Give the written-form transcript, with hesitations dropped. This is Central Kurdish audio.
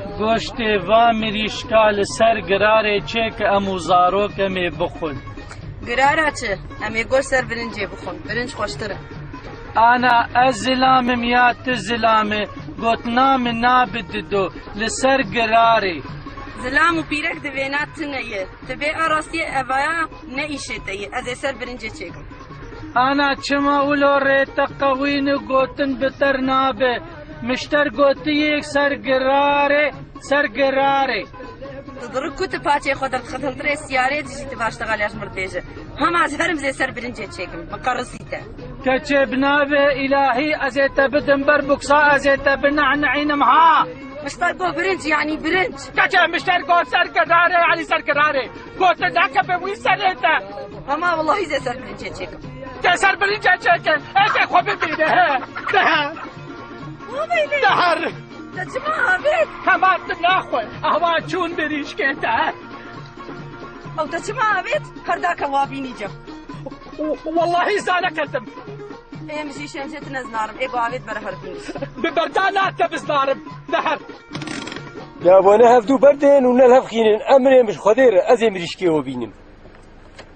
گۆشتێ وا مریشکا لەسەر گرارێ چێ کە ئەموو زارۆکەمێ بخۆن. گرارە چ؟ ئەمێ گۆشت سەر برنجێ بخۆن، برنج خۆشترە. ئانا ئەس زلامم یا تو زلامێ گوتنامە نابددۆ لەسەر گرارێ. زلام و پیرەک دەوێنات تنەیە، دەبێ ئاڕاستیە ئەڤایە نەئیشێتەیە، ئەزێ سەر برنجێ چێکم. ئانا چما ولۆ ڕێتە قەوینە گوتن بتەر نابێ، مشتەر گوتیەک سەر گرارێ سەر گرارێ. تضرب كنت باتي خود الخدم تري سيارات جيت باش تغال ياش مرتجه هم از هرم زي سر برنجه تشيكم مقرصيته كتبنا إلهي أزيت بدن بربكسا أزيت بنعنعين مها مشتركو برنج يعني برنج كتب مشتركو سر كراري يعني سر كراري قلت ذاك بوي سريته اما والله زي سر برنجه تشيكم سر برنجه تشيكم ايش خو ببينه دهر تجمع بيت كمان ناخذ اهوا چون بريش كده او تجمع بيت هرداك وابيني جو والله زانا كذب ايه مشي شمشت نزنارم ايه قاعد برهر فيني ببردانات بزنارم نهر يا وانا هفدو بردين ونلهف خينين امري مش خدير ازي مريشكي وبينم